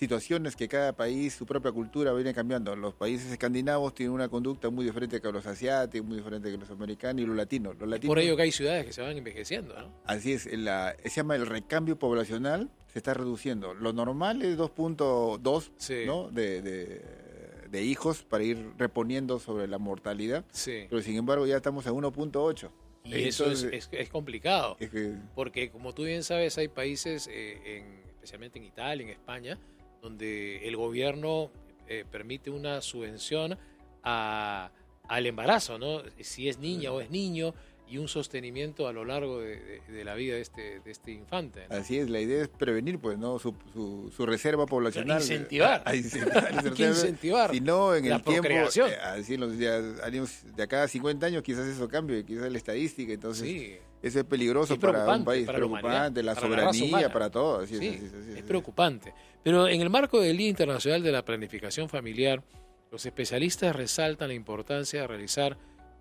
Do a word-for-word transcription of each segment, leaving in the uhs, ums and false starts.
situaciones que cada país, su propia cultura viene cambiando. Los países escandinavos tienen una conducta muy diferente que los asiáticos, muy diferente que los americanos y los latinos. Los latinos Por ello que hay ciudades que se van envejeciendo, ¿no? Así es, la, se llama el recambio poblacional, se está reduciendo. Lo normal es dos punto dos, sí. ¿no? de, de, de hijos para ir reponiendo sobre la mortalidad, sí. pero sin embargo ya estamos a uno punto ocho. Y Entonces, eso es, es, es complicado, es que, porque como tú bien sabes, hay países, eh, en, especialmente en Italia, en España, donde el gobierno eh, permite una subvención a, al embarazo, ¿no? Si es niña o es niño, y un sostenimiento a lo largo de, de, de la vida de este, de este infante, ¿no? Así es, la idea es prevenir, pues, ¿no? Su, su, su reserva poblacional. Incentivar. A, a incentivar. Hay que incentivar. Si no, en la el tiempo, eh, así en los de, años, de acá a cincuenta años, quizás eso cambie, quizás la estadística, entonces sí. eso es peligroso es para un país, para preocupante, la, para soberanía, la para todo. Así sí, es, así es, así es, es preocupante. Pero en el marco del Día Internacional de la Planificación Familiar, los especialistas resaltan la importancia de realizar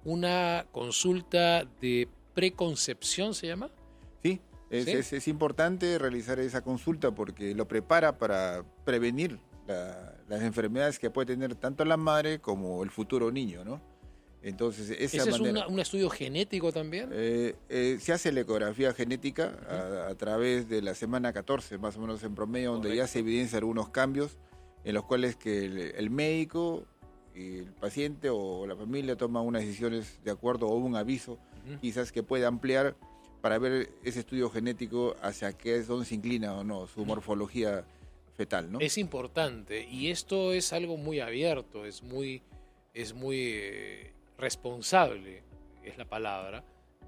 una consulta de preconcepción, ¿se llama? Sí, es, ¿Sí? es, es importante realizar esa consulta porque lo prepara para prevenir la, las enfermedades que puede tener tanto la madre como el futuro niño, ¿no? Entonces, esa ¿Ese manera, es una, un estudio genético también? Eh, eh, se hace la ecografía genética uh-huh. a, a través de la semana catorce, más o menos en promedio, donde Correcto. Ya se evidencian algunos cambios en los cuales que el, el médico y el paciente o la familia toman unas decisiones de acuerdo o un aviso, uh-huh. quizás que pueda ampliar para ver ese estudio genético hacia qué es donde se inclina o no, su uh-huh. morfología fetal, ¿no? Es importante y esto es algo muy abierto, es muy, es muy eh, responsable, es la palabra,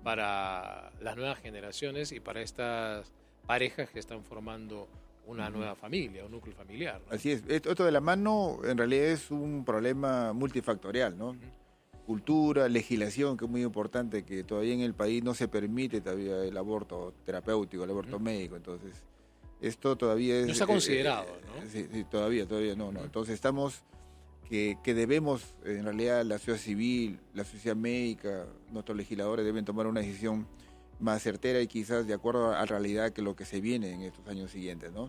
para las nuevas generaciones y para estas parejas que están formando una uh-huh. nueva familia, un núcleo familiar, ¿no? Así es. Esto de la mano en realidad es un problema multifactorial, ¿no? Uh-huh. Cultura, legislación, que es muy importante, que todavía en el país no se permite todavía el aborto terapéutico, el aborto uh-huh. médico, entonces esto todavía es... No se ha considerado, eh, ¿no? Sí, sí, todavía, todavía no, no. Uh-huh. Entonces estamos... Que, que debemos, en realidad, la sociedad civil, la sociedad médica, nuestros legisladores deben tomar una decisión más certera y quizás de acuerdo a la realidad que lo que se viene en estos años siguientes, ¿no?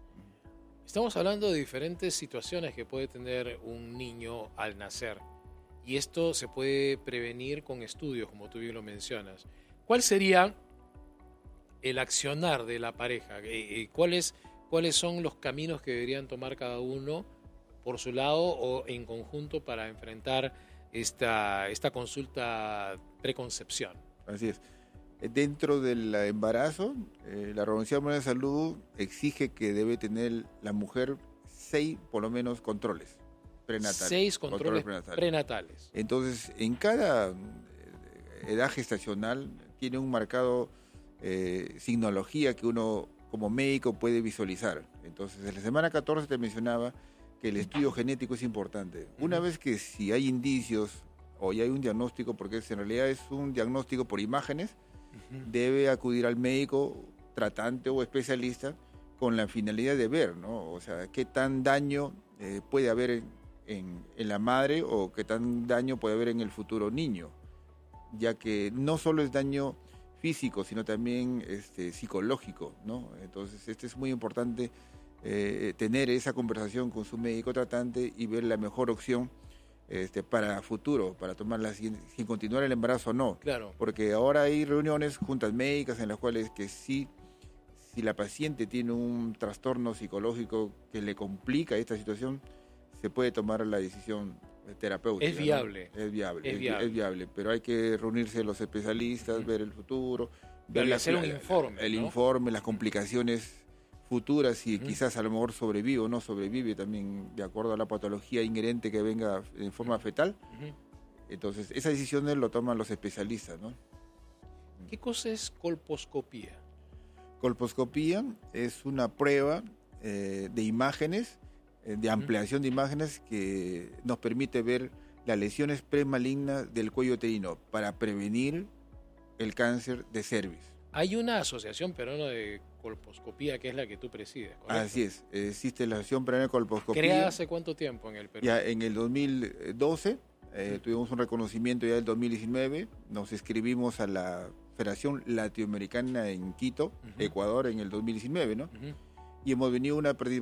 Estamos hablando de diferentes situaciones que puede tener un niño al nacer y esto se puede prevenir con estudios, como tú bien lo mencionas. ¿Cuál sería el accionar de la pareja? ¿Cuáles, cuáles son los caminos que deberían tomar cada uno por su lado o en conjunto para enfrentar esta, esta consulta preconcepción? Así es. Dentro del embarazo, eh, la Organización Mundial de Salud exige que debe tener la mujer seis, por lo menos, controles prenatales. Seis controles, controles prenatales. prenatales. Entonces, en cada edad gestacional tiene un marcado eh, signología que uno como médico puede visualizar. Entonces, en la semana catorce te mencionaba que el estudio genético es importante. Una vez que si hay indicios o ya hay un diagnóstico, porque en realidad es un diagnóstico por imágenes, uh-huh. debe acudir al médico tratante o especialista con la finalidad de ver, ¿no? O sea, qué tan daño eh, puede haber en, en, en la madre o qué tan daño puede haber en el futuro niño, ya que no solo es daño físico, sino también este, psicológico, ¿no? Entonces, este es muy importante. Eh, tener esa conversación con su médico tratante y ver la mejor opción este, para futuro, para tomarla sin, sin continuar el embarazo o no. Claro. Porque ahora hay reuniones, juntas médicas en las cuales que sí, si la paciente tiene un trastorno psicológico que le complica esta situación, se puede tomar la decisión terapéutica. Es viable. ¿no? Es viable, es, es, viable. es viable, pero hay que reunirse los especialistas, uh-huh. ver el futuro, ver la, hacer un informe, el ¿no? informe, las complicaciones futuras y uh-huh. quizás a lo mejor sobrevive o no sobrevive también de acuerdo a la patología inherente que venga en forma fetal. Uh-huh. Entonces, esas decisiones lo toman los especialistas, ¿no? ¿Qué cosa es colposcopía? Colposcopía es una prueba eh, de imágenes, eh, de ampliación uh-huh. de imágenes que nos permite ver las lesiones premalignas del cuello uterino para prevenir el cáncer de cervix. Hay una asociación peruana de colposcopía que es la que tú presides, ¿correcto? Así es, existe la Asociación Peruana de Colposcopía. ¿Creada hace cuánto tiempo en el Perú? Ya en el dos mil doce, eh, tuvimos un reconocimiento ya en el dos mil diecinueve, nos inscribimos a la Federación Latinoamericana en Quito, uh-huh. Ecuador, en el dos mil diecinueve, ¿no? Uh-huh. Y hemos venido una